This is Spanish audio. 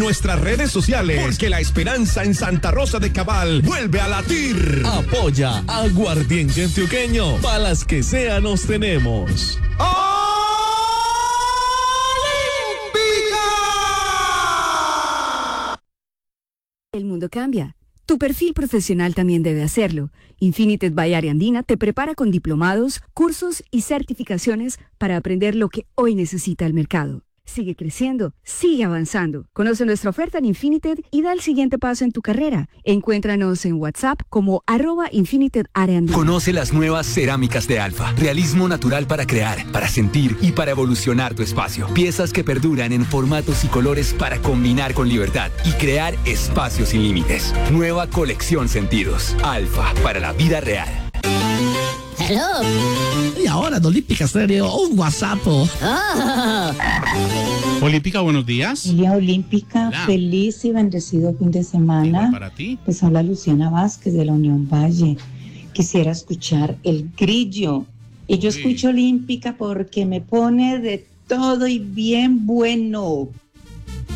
nuestras redes sociales, porque la esperanza en Santa Rosa de Cabal vuelve a latir. Apoya Aguardiente Antioqueño, para las que sea nos tenemos. El mundo cambia. Tu perfil profesional también debe hacerlo. Infinited by Ariandina te prepara con diplomados, cursos y certificaciones para aprender lo que hoy necesita el mercado. Sigue creciendo, sigue avanzando. Conoce nuestra oferta en Infinited y da el siguiente paso en tu carrera. Encuéntranos en WhatsApp como @InfinitedAreandina. Conoce las nuevas cerámicas de Alfa. Realismo natural para crear, para sentir y para evolucionar tu espacio. Piezas que perduran en formatos y colores para combinar con libertad y crear espacios sin límites. Nueva colección Sentidos. Alfa, para la vida real. Hello. Y ahora en Olímpica Stereo, un WhatsApp. Oh. Olímpica, buenos días. Día Olímpica, Hola. Feliz y bendecido fin de semana. Igual para ti. Pues habla Luciana Vázquez de la Unión Valle. Quisiera escuchar El Grillo. Y yo escucho Olímpica porque me pone de todo y bien bueno.